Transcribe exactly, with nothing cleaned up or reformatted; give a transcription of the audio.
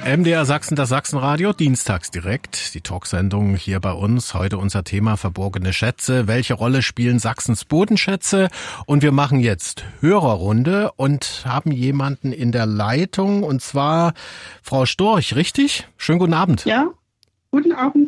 M D R Sachsen, das Sachsenradio, dienstags direkt. Die Talksendung hier bei uns. Heute unser Thema verborgene Schätze. Welche Rolle spielen Sachsens Bodenschätze? Und wir machen jetzt Hörerrunde und haben jemanden in der Leitung, und zwar Frau Storch, richtig? Schönen guten Abend. Ja, guten Abend.